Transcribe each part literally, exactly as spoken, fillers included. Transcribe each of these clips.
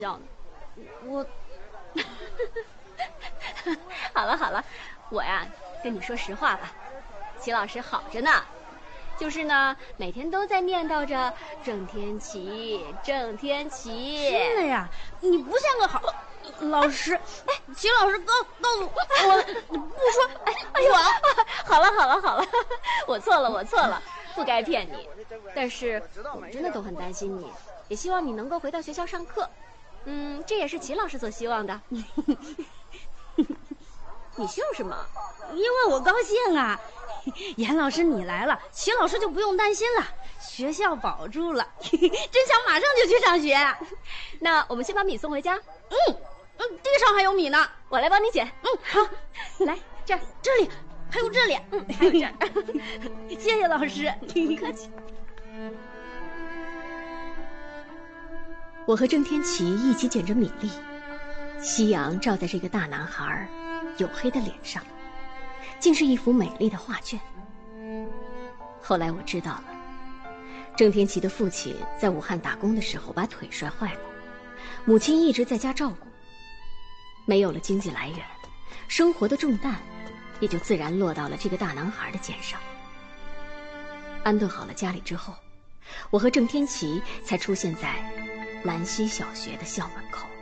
笑呢。我，好了好了，我呀跟你说实话吧，齐老师好着呢，就是呢每天都在念叨着郑天齐，郑天齐。 真的呀，你不像个好老师。哎，齐老师告告诉我，你不说，哎哎呦， 好了好了好了，我错了我错了，不该骗你。但是我们真的都很担心你，也希望你能够回到学校上课。嗯，这也是齐老师所希望的。你笑什么？ 因为我高兴啊！严老师你来了，齐老师就不用担心了，学校保住了，真想马上就去上学。 那我们先把米送回家。 嗯嗯，地上还有米呢， 我来帮你捡。 嗯，好， 来这儿， 这里，还有这里， 嗯，还有这儿。 谢谢老师， 不客气。我和郑天齐一起捡着米粒，夕阳照在这个大男孩黝黑的脸上，竟是一幅美丽的画卷。后来我知道了，郑天齐的父亲在武汉打工的时候把腿摔坏了，母亲一直在家照顾，没有了经济来源，生活的重担也就自然落到了这个大男孩的肩上。安顿好了家里之后，我和郑天齐才出现在兰溪小学的校门口。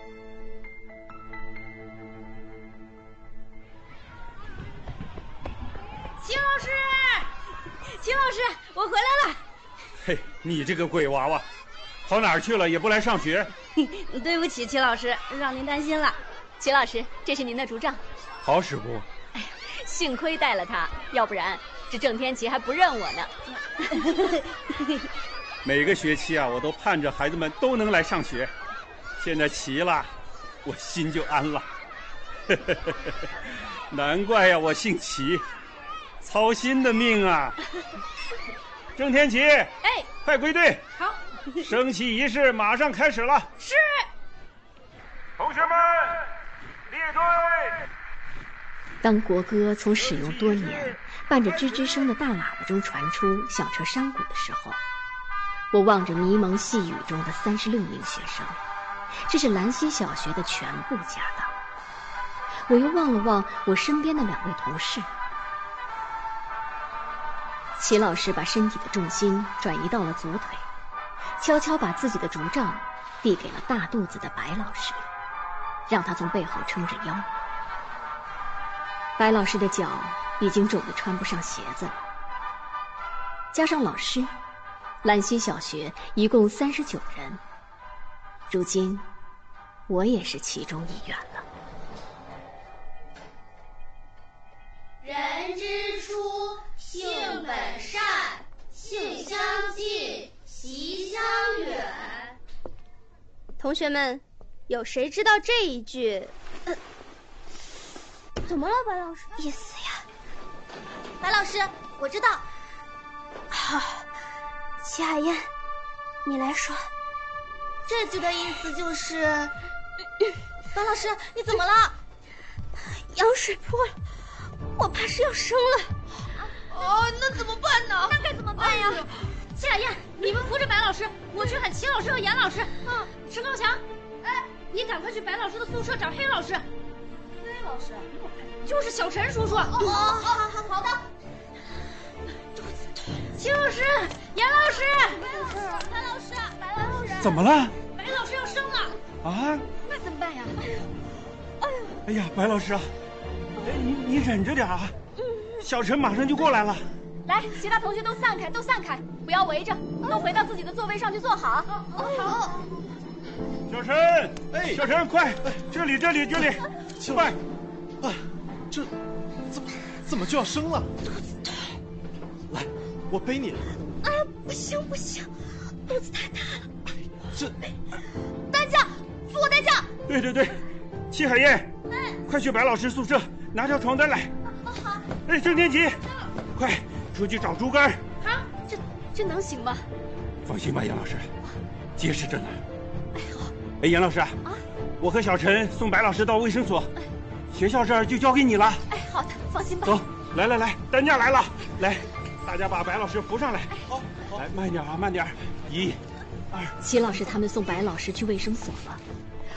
齐老师，齐老师，我回来了。 嘿，你这个鬼娃娃，跑哪儿去了？也不来上学。 对不起，齐老师，让您担心了。 齐老师，这是您的竹杖。 好使不？ 哎呀，幸亏带了它，要不然这郑天齐还不认我呢。 每个学期啊，我都盼着孩子们都能来上学。现在齐了，我心就安了。难怪呀，我姓齐，操心的命啊！郑天齐， 哎， 快归队！ 好， 升旗仪式马上开始了。 是。 同学们，列队。 当国歌从使用多年、伴着吱吱声的大喇叭中传出，响彻山谷的时候，我望着迷蒙细雨中的三十六名学生，这是兰溪小学的全部家当。我又望了望我身边的两位同事，齐老师把身体的重心转移到了左腿，悄悄把自己的竹杖递给了大肚子的白老师，让他从背后撑着腰。白老师的脚已经肿得穿不上鞋子了，加上老师，兰溪小学一共三十九人，如今我也是其中一员了。 人之初，性本善，性相近，习相远。 同学们，有谁知道这一句？呃、怎么了，白老师？ 意思呀？白老师，我知道。 好，齐海燕，你来说。 这句的意思就是，白老师，你怎么了？ 羊水破了，我怕是要生了。 哦，那怎么办呢？ 那该怎么办呀？齐海燕，你们扶着白老师，我去喊齐老师和严老师。嗯，石高强，哎，你赶快去白老师的宿舍找黑老师。 黑老师？ 就是小陈叔叔。 哦哦哦，好好好的。 齐老师，严老师， 白老师，白老师， 怎么了？ 白老师要生了啊！ 那怎么办呀？哎呀， 哎呀，哎呀，白老师啊，你你忍着点啊，小陈马上就过来了。 来，其他同学都散开，都散开，不要围着，都回到自己的座位上去坐好。 好。 小陈，哎，小陈，快，这里，这里，这里，快！ 啊，这怎么怎么就要生了？来，我背你。 哎，不行不行，肚子太大了。 这担架，扶我担架。 对对对，齐海燕，哎，快去白老师宿舍拿条床单来。 好。 哎，郑天齐，快出去找竹竿。 好，这这能行吗？ 放心吧，杨老师，结实着呢。 哎好。 哎，杨老师啊，我和小陈送白老师到卫生所，学校这儿就交给你了。 哎，好的，放心吧。 走，来来来，担架来了，来，大家把白老师扶上来。 好， 来，慢点啊，慢点，一、二。 齐老师他们送白老师去卫生所了，